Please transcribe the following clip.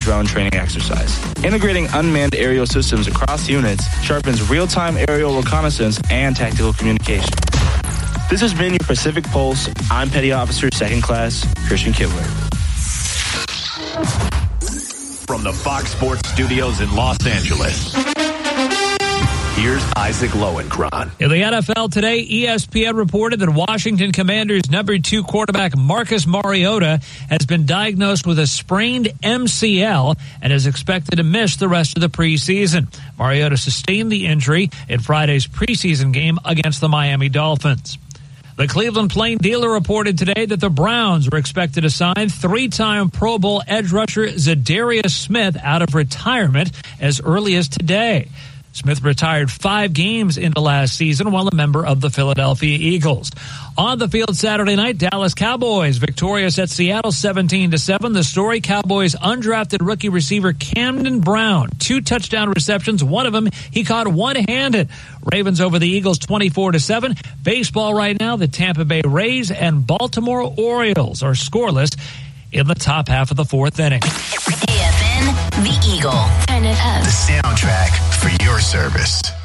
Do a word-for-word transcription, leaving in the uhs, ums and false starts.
drone training exercise. Integrating unmanned aerial systems across units sharpens real-time aerial reconnaissance and tactical communication. This has been your Pacific Pulse. I'm Petty Officer Second Class Christian Kibler. From the Fox Sports Studios in Los Angeles, here's Isaac Lowenkron. In the N F L today, E S P N reported that Washington Commanders number two quarterback Marcus Mariota has been diagnosed with a sprained M C L and is expected to miss the rest of the preseason. Mariota sustained the injury in Friday's preseason game against the Miami Dolphins. The Cleveland Plain Dealer reported today that the Browns were expected to sign three-time Pro Bowl edge rusher Zadarius Smith out of retirement as early as today. Smith retired five games into last season while a member of the Philadelphia Eagles. On the field Saturday night, Dallas Cowboys victorious at Seattle seventeen to seven. The story, Cowboys undrafted rookie receiver Camden Brown, two touchdown receptions. One of them he caught one-handed. Ravens over the Eagles twenty-four to seven. Baseball right now, the Tampa Bay Rays and Baltimore Orioles are scoreless in the top half of the fourth inning. A F N, The Eagle. Kind of up. The soundtrack for your service.